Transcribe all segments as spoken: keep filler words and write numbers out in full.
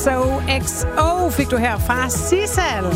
X O X O fik du her fra Sissal.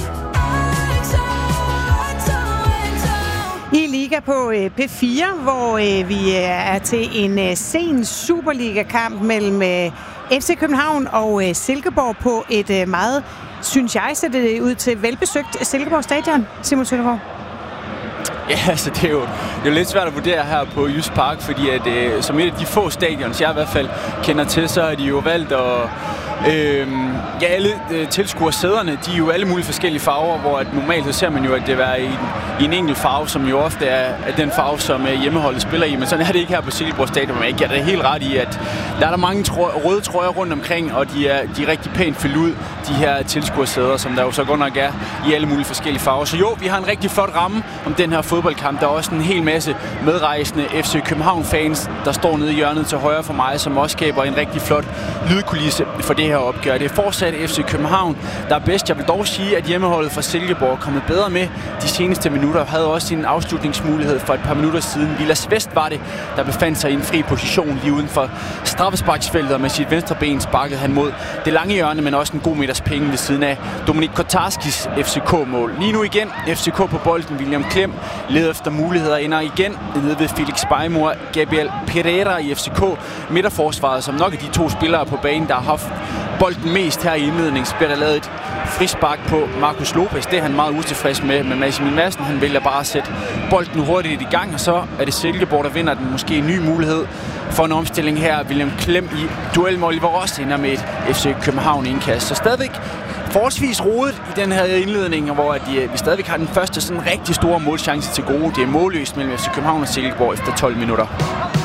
I Liga på P fire, hvor vi er til en sen Superliga-kamp mellem F C København og Silkeborg på et meget, synes jeg, ser det ud til velbesøgt Silkeborg Stadion. Simon Søndergaard. Ja, altså det er, jo, det er jo lidt svært at vurdere her på Jysk Park, fordi at, øh, som et af de få stadions, jeg i hvert fald kender til, så har de jo valgt at... Øh, ja, alle øh, tilskuersæderne, de er jo alle mulige forskellige farver, hvor at normalt så ser man jo, at det er i, i en enkelt farve, som jo ofte er, er den farve, som øh, hjemmeholdet spiller i. Men sådan er det ikke her på Silkeborg Stadion, men jeg giver det helt ret i, at der er der mange trø- røde trøjer rundt omkring, og de er, de er rigtig pænt fyldt ud, de her tilskuersæder, som der jo så godt nok er i alle mulige forskellige farver. Så jo, vi har en rigtig flot ramme om den her fodboldkamp. Der er også en hel masse medrejsende F C København-fans, der står nede i hjørnet til højre for mig, som også skaber en rigtig flot lydkulisse for det her opgør. Det er fortsat F C København, der er bedst. Jeg vil dog sige, at hjemmeholdet fra Silkeborg er kommet bedre med de seneste minutter. Havde også sin afslutningsmulighed for et par minutter siden. Vilas Vest var det, der befandt sig i en fri position lige uden for straffesparksfeltet, og med sit venstre ben sparkede han mod det lange hjørne, men også en god meters penge ved siden af Dominik Kotarskis F C K-mål. Lige nu igen F C K på bolden. William Klem leder efter muligheder, ender igen nede ved Felix Bejmor, Gabriel Pereira i F C K midterforsvaret, som nok er de to spillere på banen, der har haft bolden mest her i indledningen. Så bliver der lavet et frispark på Marcus Lopez. Det er han meget utilfreds med. Men Maximil Madsen, han vælger bare at sætte bolden hurtigt i gang, og så er det Silkeborg, der vinder den. Måske en ny mulighed for en omstilling her. William Klem i duel med Oliver Ross ender med et F C København indkast. Så stadigvæk forholdsvis rodet i den her indledning, hvor de, vi stadigvæk har den første sådan rigtig store målchance til gode. Det er målløst mellem F C København og Silkeborg efter tolv minutter.